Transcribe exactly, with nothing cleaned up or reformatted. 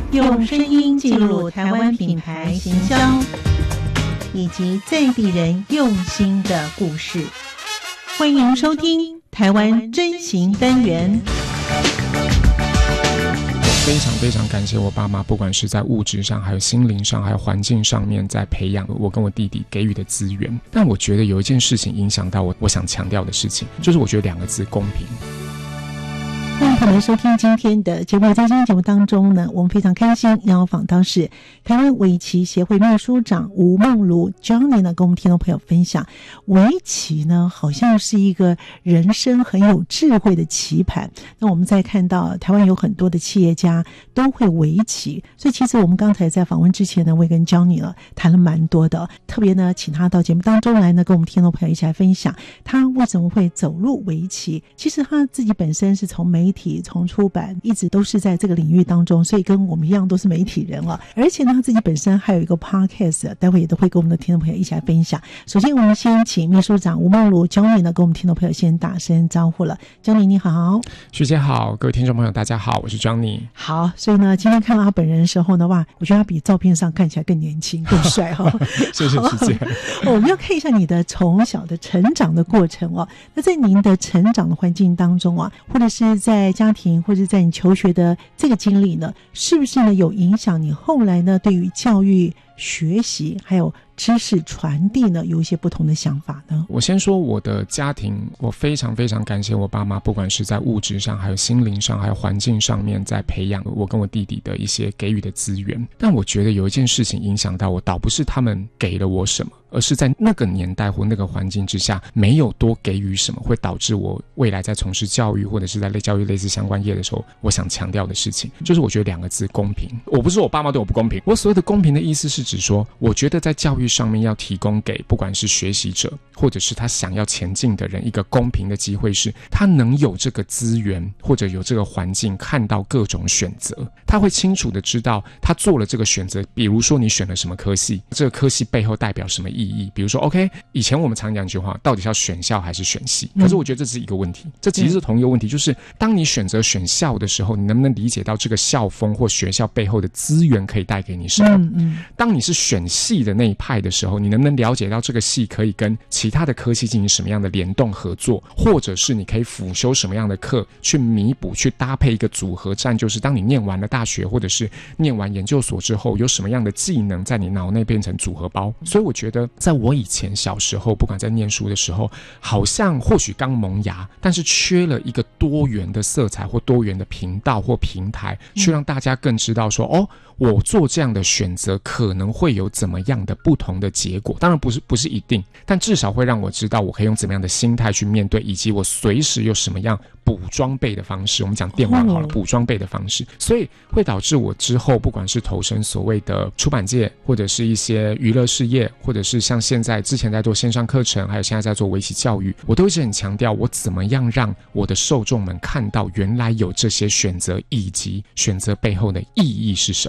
用声音记录台湾品牌行销以及在地人用心的故事。欢迎收听台湾真行单元。 非常非常感谢我爸妈，不管是在物质上还有心灵上还有环境上面，在培养我跟我弟弟给予的资源。但我觉得有一件事情影响到我，我想强调的事情就是我觉得两个字：公平。 欢迎朋友们收听今天的节目。在今天节目当中呢，我们非常开心邀访到是台湾围棋协会秘书长吴梦如 Johnny 呢，跟我们听众朋友分享，围棋呢好像是一个人生很有智慧的棋盘。那我们再看到台湾有很多的企业家都会围棋，所以其实我们刚才在访问之前呢，我也跟 Johnny 了谈了蛮多的，特别呢请他到节目当中来呢，跟我们听众朋友一起来分享他为什么会走入围棋。其实他自己本身是从媒体从出版一直都是在这个领域当中，所以跟我们一样都是媒体人了。而且呢他自己本身还有一个 podcast， 待会也都会跟我们的听众朋友一起来分享。首先我们先请秘书长吴梦如 Johnny 呢跟我们听众朋友先打声招呼了。 Johnny 你好。 徐姐好，各位听众朋友大家好，我是 Johnny。 好，所以呢今天看到他本人的时候呢，哇，我觉得他比照片上看起来更年轻更帅哦。 谢谢徐姐。 我们要看一下你的从小的成长的过程哦。那在您的成长的环境当中啊，或者是在家庭或者在你求学的这个经历呢，是不是呢有影响你后来呢对于教育学习还有知识传递呢有一些不同的想法呢？ 我先说我的家庭，我非常非常感谢我爸妈，不管是在物质上还有心灵上还有环境上面，在培养我跟我弟弟的一些给予的资源。但我觉得有一件事情影响到我，倒不是他们给了我什么，而是在那个年代或那个环境之下没有多给予什么，会导致我未来在从事教育或者是在类教育类似相关业的时候，我想强调的事情就是我觉得两个字：公平。我不是说我爸妈对我不公平，我所谓的公平的意思是指说，我觉得在教育上面要提供给不管是学习者或者是他想要前进的人一个公平的机会，是他能有这个资源或者有这个环境看到各种选择，他会清楚的知道他做了这个选择。比如说你选了什么科系，这个科系背后代表什么意义。比如说 OK， 以前我们常讲一句话，到底是要选校还是选系，可是我觉得这是一个问题，这其实是同一个问题，就是当你选择选校的时候，你能不能理解到这个校风或学校背后的资源可以带给你什么。嗯嗯，当你是选系的那一派的时候，你能不能了解到这个系可以跟其他的科系进行什么样的联动合作，或者是你可以辅修什么样的课去弥补去搭配一个组合战，就是当你念完了大学或者是念完研究所之后，有什么样的技能在你脑内变成组合包。所以我觉得在我以前小时候，不管在念书的时候，好像或许刚萌芽，但是缺了一个多元的色彩或多元的频道或平台，去让大家更知道说，哦，我做这样的选择可能会有怎么样的不同的结果。当然不是不是一定，但至少会让我知道我可以用怎么样的心态去面对，以及我随时有什么样补装备的方式。我们讲电玩好了，补装备的方式，所以会导致我之后不管是投身所谓的出版界，或者是一些娱乐事业，或者是像现在之前在做线上课程，还有现在在做围棋教育，我都一直很强调我怎么样让我的受众们看到原来有这些选择，以及选择背后的意义是什么。